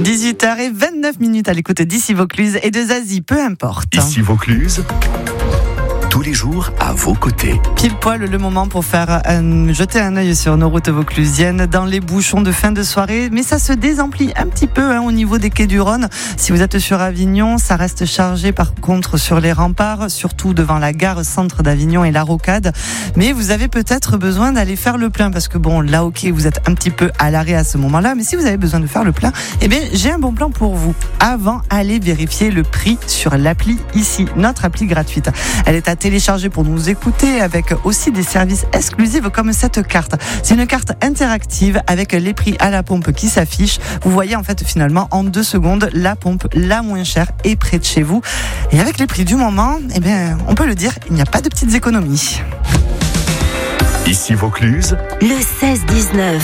18h29 à l'écoute d'Ici Vaucluse et de Zazie, peu importe. Ici Vaucluse, tous les jours à vos côtés. Pile poil le moment pour faire jeter un œil sur nos routes vauclusiennes dans les bouchons de fin de soirée, mais ça se désemplit un petit peu au niveau des quais du Rhône. Si vous êtes sur Avignon, ça reste chargé par contre sur les remparts, surtout devant la gare centre d'Avignon et la Rocade. Mais vous avez peut-être besoin d'aller faire le plein parce que bon, là ok, vous êtes un petit peu à l'arrêt à ce moment-là, mais si vous avez besoin de faire le plein, eh bien j'ai un bon plan pour vous. Avant, allez vérifier le prix sur l'appli ici, notre appli gratuite. Elle est à télécharger pour nous écouter avec aussi des services exclusifs comme cette carte. C'est une carte interactive avec les prix à la pompe qui s'affichent. Vous voyez en fait finalement en 2 secondes la pompe la moins chère est près de chez vous. Et avec les prix du moment, eh bien, on peut le dire, il n'y a pas de petites économies. Ici Vaucluse, le 16-19.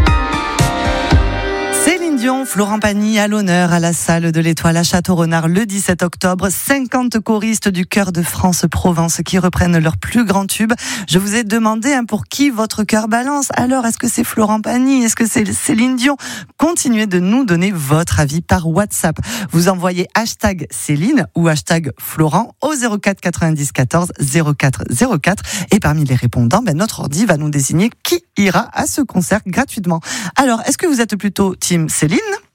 Florent Pagny à l'honneur à la salle de l'Étoile à Château-Renard le 17 octobre. 50 choristes du Chœur de France Provence qui reprennent leur plus grand tube. Je vous ai demandé pour qui votre cœur balance. Alors, est-ce que c'est Florent Pagny? Est-ce que c'est Céline Dion? Continuez de nous donner votre avis par WhatsApp. Vous envoyez #Céline ou #Florent au 04 90 14 04 04. Et parmi les répondants, notre ordi va nous désigner qui ira à ce concert gratuitement. Alors, est-ce que vous êtes plutôt team Céline